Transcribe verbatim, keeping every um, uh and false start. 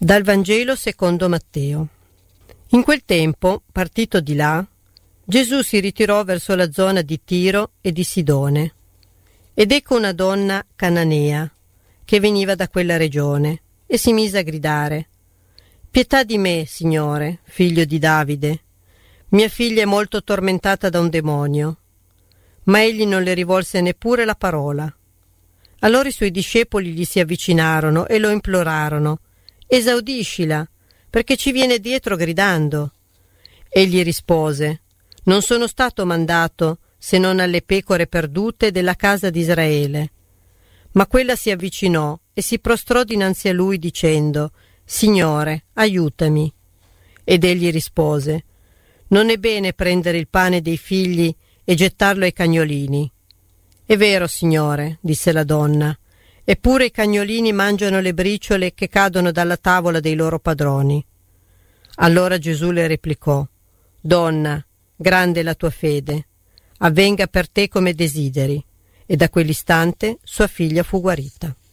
Dal Vangelo secondo Matteo. In quel tempo, partito di là, Gesù si ritirò verso la zona di Tiro e di Sidone. Ed ecco una donna cananea che veniva da quella regione e si mise a gridare: «Pietà di me, Signore, figlio di Davide. Mia figlia è molto tormentata da un demonio». Ma egli non le rivolse neppure la parola. Allora i suoi discepoli gli si avvicinarono e lo implorarono: «Esaudiscila, perché ci viene dietro gridando». Egli rispose: «Non sono stato mandato se non alle pecore perdute della casa di Israele». Ma quella si avvicinò e si prostrò dinanzi a lui dicendo: «Signore, aiutami». Ed egli rispose: «Non è bene prendere il pane dei figli e gettarlo ai cagnolini». «È vero, Signore», disse la donna, «eppure i cagnolini mangiano le briciole che cadono dalla tavola dei loro padroni». Allora Gesù le replicò: «Donna, grande è la tua fede, avvenga per te come desideri». E da quell'istante sua figlia fu guarita.